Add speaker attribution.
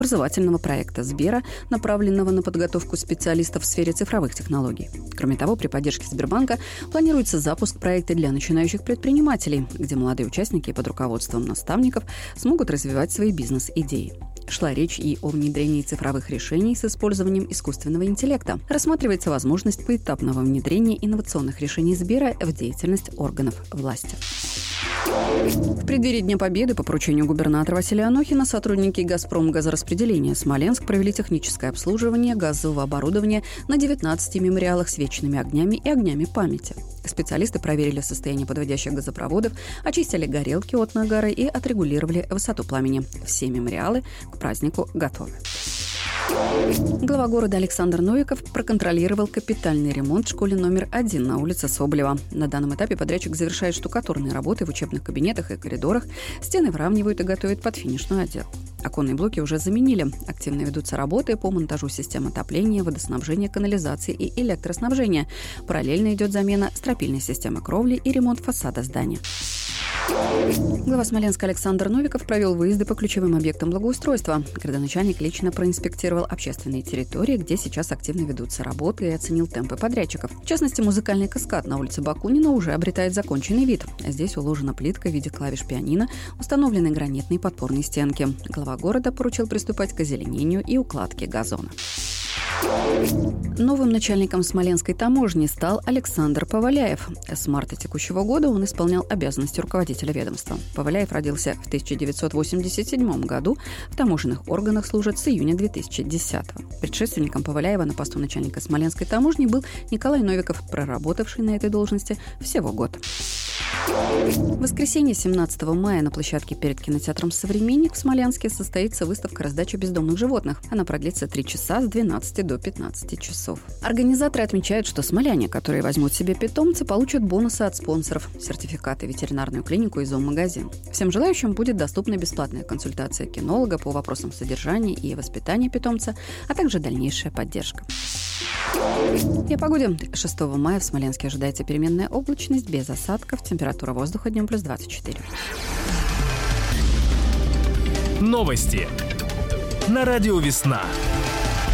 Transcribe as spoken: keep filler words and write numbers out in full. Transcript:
Speaker 1: образовательного проекта Сбера, направленного на подготовку специалистов в сфере цифровых технологий. Кроме того, при поддержке Сбербанка планируется запуск проекта для начинающих предпринимателей, где молодые участники под руководством наставников смогут развивать свои бизнес-идеи. Шла речь и о внедрении цифровых решений с использованием искусственного интеллекта. Рассматривается возможность поэтапного внедрения инновационных решений Сбера в деятельность органов власти. В преддверии Дня Победы по поручению губернатора Василия Анохина сотрудники «Газпром» газораспределения «Смоленск» провели техническое обслуживание газового оборудования на девятнадцати мемориалах с вечными огнями и огнями памяти. Специалисты проверили состояние подводящих газопроводов, очистили горелки от нагара и отрегулировали высоту пламени. Все мемориалы к празднику готовы. Глава города Александр Новиков проконтролировал капитальный ремонт в школе номер один на улице Соболева. На данном этапе подрядчик завершает штукатурные работы в учебных кабинетах и коридорах, стены выравнивают и готовят под финишную отделку. Оконные блоки уже заменили. Активно ведутся работы по монтажу систем отопления, водоснабжения, канализации и электроснабжения. Параллельно идет замена стропильной системы кровли и ремонт фасада здания. Глава Смоленска Александр Новиков провел выезды по ключевым объектам благоустройства. Градоначальник лично проинспектировал общественные территории, где сейчас активно ведутся работы, и оценил темпы подрядчиков. В частности, музыкальный каскад на улице Бакунина уже обретает законченный вид. Здесь уложена плитка в виде клавиш пианино, установлены гранитные подпорные стенки. Глава города поручил приступать к озеленению и укладке газона. Новым начальником Смоленской таможни стал Александр Поваляев. С марта текущего года он исполнял обязанности руководителя ведомства. Поваляев родился в тысяча девятьсот восемьдесят седьмом году. В таможенных органах служит с июня две тысячи десятого. Предшественником Поваляева на посту начальника Смоленской таможни был Николай Новиков, проработавший на этой должности всего год. В воскресенье, семнадцатого мая, на площадке перед кинотеатром «Современник» в Смоленске состоится выставка «Раздача бездомных животных». Она продлится три часа с двенадцати до пятнадцати часов. Организаторы отмечают, что смоляне, которые возьмут себе питомца, получат бонусы от спонсоров, сертификаты в ветеринарную клинику и зоомагазин. Всем желающим будет доступна бесплатная консультация кинолога по вопросам содержания и воспитания питомца, а также дальнейшая поддержка. И о погоде. шестого мая в Смоленске ожидается переменная облачность без осадков. Температура воздуха днем плюс двадцать четыре.
Speaker 2: Новости на радио «Весна».